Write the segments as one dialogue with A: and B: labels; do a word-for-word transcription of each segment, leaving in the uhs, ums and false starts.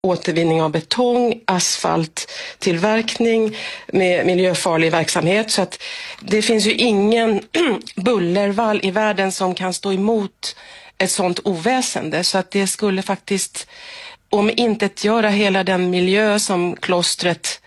A: återvinning av betong, asfalttillverkning med miljöfarlig verksamhet. Så att det finns ju ingen bullervall i världen som kan stå emot ett sånt oväsende. Så att det skulle faktiskt om inte göra hela den miljö som klostret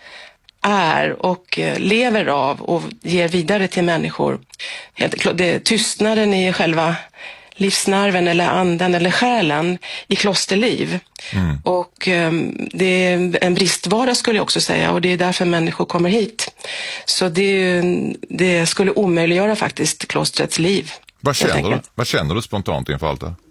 A: är och lever av och ger vidare till människor. Det, tystnaden i själva livsnerven eller anden eller själen i klosterliv. Mm. Och um, det är en bristvara skulle jag också säga, och det är därför människor kommer hit. Så det, det skulle omöjliggöra faktiskt klostrets liv.
B: Vad känner du, vad känner du spontant inför allt det?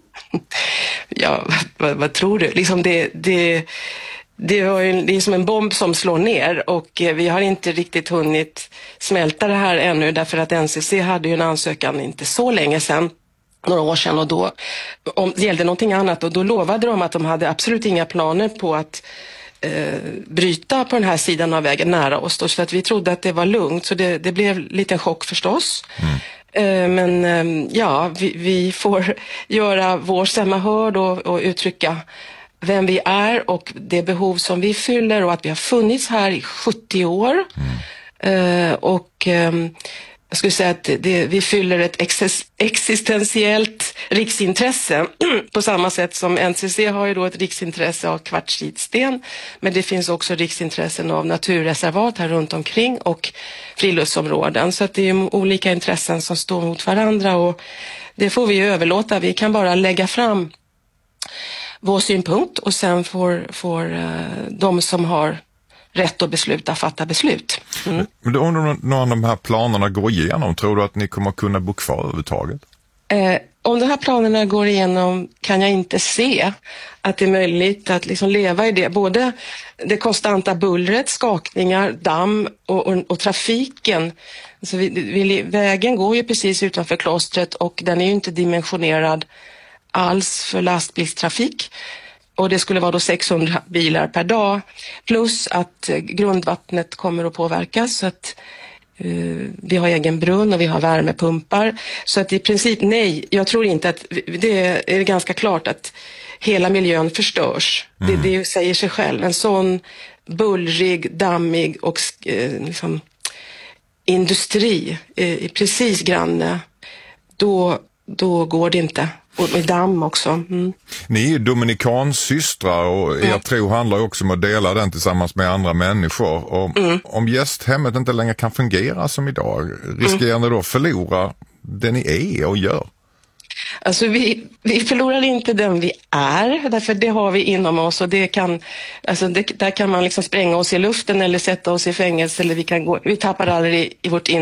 A: Ja, vad, vad tror du? Liksom det, det, det, var ju, det är som en bomb som slår ner, och vi har inte riktigt hunnit smälta det här ännu, därför att N C C hade ju en ansökan inte så länge sedan, några år sedan, och då om, det gällde någonting annat, och då lovade de att de hade absolut inga planer på att eh, bryta på den här sidan av vägen nära oss då, så att vi trodde att det var lugnt, så det, det blev lite en chock förstås. Mm. Eh, men eh, ja, vi, vi får göra vår stämma hörd och, och uttrycka vem vi är och det behov som vi fyller, och att vi har funnits här i sjuttio år. Mm. Eh, och eh, jag skulle säga att det, vi fyller ett ex- existentiellt riksintresse på samma sätt som N C C har ju då ett riksintresse av kvartsitsten, men det finns också riksintressen av naturreservat här runt omkring och friluftsområden, så att det är olika intressen som står mot varandra, och det får vi ju överlåta. Vi kan bara lägga fram vår synpunkt, och sen får, får uh, de som har rätt att besluta fatta beslut. Mm.
B: Men om någon av de här planerna går igenom, tror du att ni kommer kunna bo kvar överhuvudtaget?
A: Eh, om de här planerna går igenom kan jag inte se att det är möjligt att liksom leva i det. Både det konstanta bullret, skakningar, damm och, och, och trafiken. Alltså vi, vi, vägen går ju precis utanför klostret, och den är ju inte dimensionerad alls för lastbilstrafik. Och det skulle vara då sexhundra bilar per dag, plus att grundvattnet kommer att påverkas, så att uh, vi har egen brunn och vi har värmepumpar. Så att i princip nej, jag tror inte att, det är ganska klart att hela miljön förstörs. Mm. Det, det säger sig själv. En sån bullrig, dammig och uh, liksom, industri uh, precis granne, då, då går det inte. Och med damm också. Mm.
B: Ni är dominikansystrar, och er mm. tro handlar också om att dela den tillsammans med andra människor. Och mm. om gästhemmet inte längre kan fungera som idag, riskerar ni då förlora det ni är och gör?
A: Alltså vi, vi förlorar inte den vi är, därför det har vi inom oss, och det kan, alltså det, där kan man liksom spränga oss i luften eller sätta oss i fängelse, eller vi kan gå, vi tappar aldrig i, i vårt in